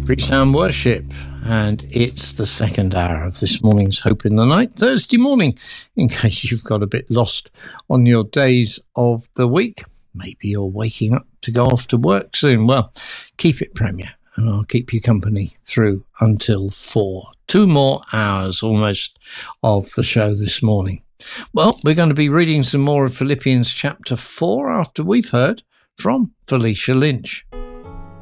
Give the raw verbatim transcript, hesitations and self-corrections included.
Sound Worship, and it's the second hour of this morning's Hope in the Night, Thursday morning, in case you've got a bit lost on your days of the week. Maybe you're waking up to go off to work soon. Well, keep it Premier, and I'll keep you company through until four. Two more hours almost of the show this morning. Well, we're going to be reading some more of Philippians chapter four after we've heard from Felicia Lynch.